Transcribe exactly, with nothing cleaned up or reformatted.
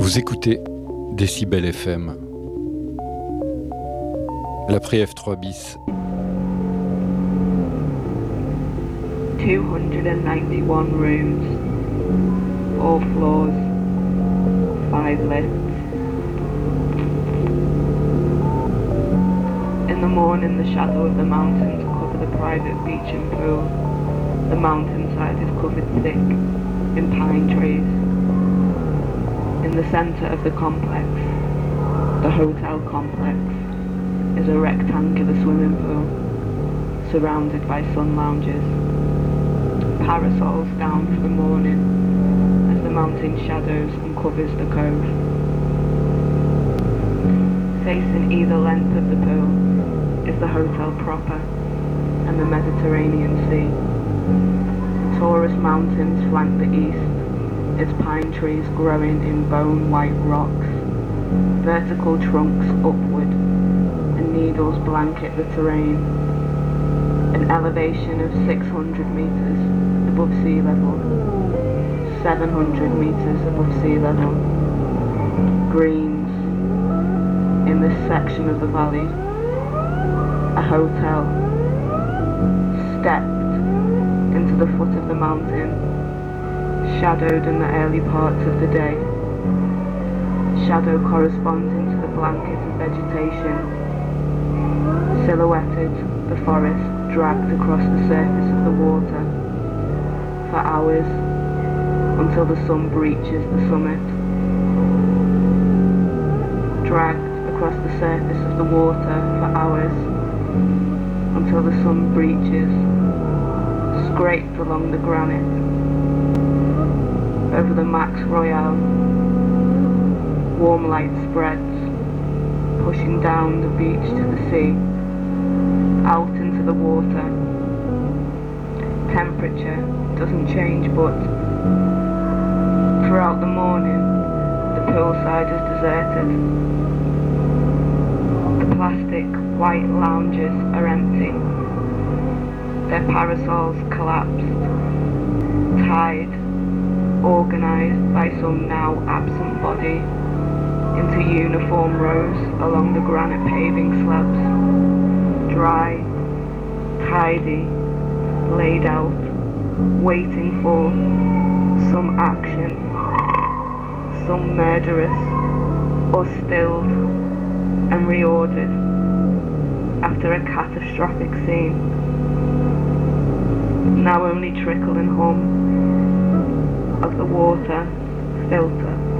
Vous écoutez Décibel F M. L'après F trois bis. two hundred ninety-one rooms, four floors, five lifts. In the morning, the shadow of the mountains cover the private beach and pool. The mountainside is covered thick in pine trees. In the centre of the complex, the hotel complex, is a rectangular swimming pool, surrounded by sun lounges. Parasols down for the morning as the mountain shadows uncovers the cove. Facing either length of the pool is the hotel proper and the Mediterranean Sea. The Taurus Mountains flank the east, its pine trees growing in bone white rocks, vertical trunks upward, and needles blanket the terrain. An elevation of six hundred meters above sea level, seven hundred meters above sea level. Greens in this section of the valley. A hotel stepped into the foot of the mountain, shadowed in the early parts of the day. Shadow corresponding to the blanket of vegetation, silhouetted the forest dragged across the surface of the water for hours until the sun breaches the summit. Dragged across the surface of the water for hours until the sun breaches, scraped along the granite, over the Max Royale. Warm light spreads, pushing down the beach to the sea, out into the water. Temperature doesn't change, but throughout the morning the poolside is deserted. The plastic white lounges are empty, their parasols collapsed, tied, organised by some now absent body into uniform rows along the granite paving slabs, dry, tidy, laid out, waiting for some action, some murderous, or stilled and reordered after a catastrophic scene. Now only trickle and hum of the water filter